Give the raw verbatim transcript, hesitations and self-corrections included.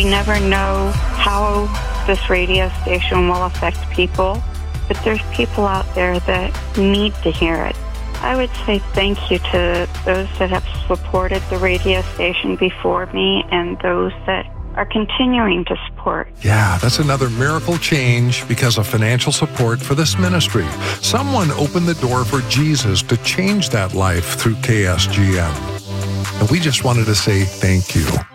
We never know how this radio station will affect people, but there's people out there that need to hear it. I would say thank you to those that have supported the radio station before me and those that are continuing to support. Yeah, that's another miracle change because of financial support for this ministry. Someone opened the door for Jesus to change that life through K S G M. And we just wanted to say thank you.